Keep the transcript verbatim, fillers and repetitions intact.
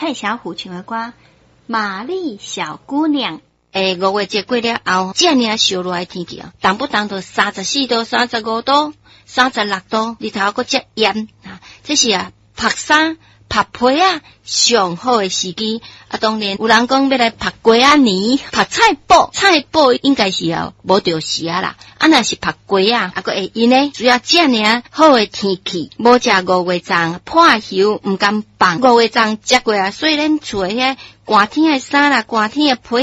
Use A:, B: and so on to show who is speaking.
A: 蔡小虎唱的歌《玛丽小姑娘》。
B: 诶，五月节过了后，这尔烧热的天气啊，动不动就三十四度、三十五度、三十六度，日头还佫遮炎啊！这是啊，晒衫、晒被啊，上好的时机。啊，当然有人讲要来晒鸡仔年、晒菜脯，菜脯应该是啊无着时啊啦。啊，若是晒鸡啊，啊佫会用呢。主要这尔好的天气，无食五月粽破休，毋甘放五月粽接过啊，所以咱厝的遐寒天的衫啦、寒天的被。